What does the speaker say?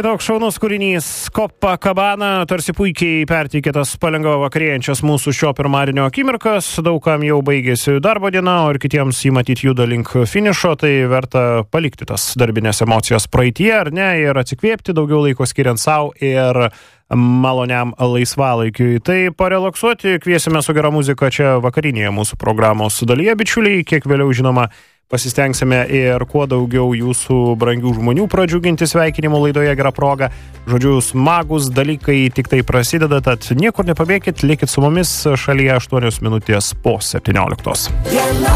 toks šaunus kūrinys Copacabana tarsi puikiai perteikė tas palengva vakarėjančias mūsų šio pirmadienio akimirkas. Daugam jau baigėsi darbo diena, o ir kitiems jį matyti juda link finišo, tai verta palikti tas darbinės emocijas praeitie, ar ne, ir atsikvėpti, daugiau laiko skiriant savo ir maloniam laisvalaikiui. Tai parelaksuoti kviesime su gera muzika čia vakarinėje mūsų programos dalyje, bičiuliai, kiek vėliau žinoma pasistengsime ir kuo daugiau jūsų brangių žmonių pradžiuginti sveikinimų laidoje gera proga. Žodžiu, smagus dalykai tik tai prasideda, tad niekur nepabėkit, likit su mumis, šalyje 8 minutės po 17.